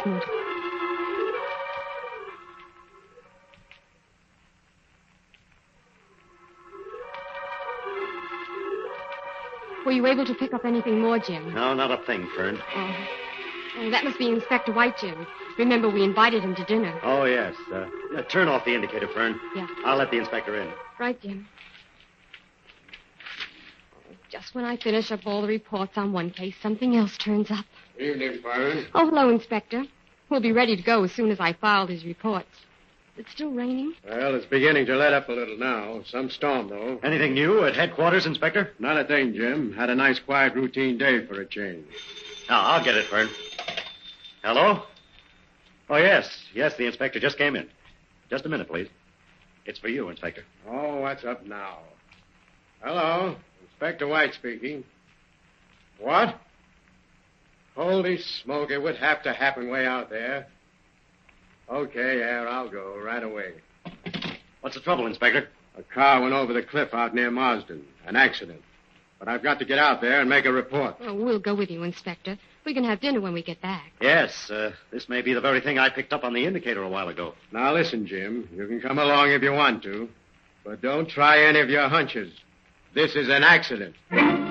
important. Were you able to pick up anything more, Jim? No, not a thing, Fern. Oh, that must be Inspector White, Jim. Remember, we invited him to dinner. Oh, yes. Turn off the indicator, Fern. Yeah. I'll let the inspector in. Right, Jim. Oh, just when I finish up all the reports on one case, something else turns up. Evening, Fern. Oh, hello, Inspector. We'll be ready to go as soon as I filed his reports. It's still raining? Well, it's beginning to let up a little now. Some storm, though. Anything new at headquarters, Inspector? Not a thing, Jim. Had a nice, quiet, routine day for a change. Now, I'll get it, Fern. Hello? Oh, yes. Yes, the inspector just came in. Just a minute, please. It's for you, Inspector. Oh, what's up now? Hello. Inspector White speaking. What? Holy smoke, it would have to happen way out there. Okay, yeah, I'll go right away. What's the trouble, Inspector? A car went over the cliff out near Marsden. An accident. But I've got to get out there and make a report. Oh, we'll go with you, Inspector. We can have dinner when we get back. Yes, this may be the very thing I picked up on the indicator a while ago. Now, listen, Jim. You can come along if you want to. But don't try any of your hunches. This is an accident.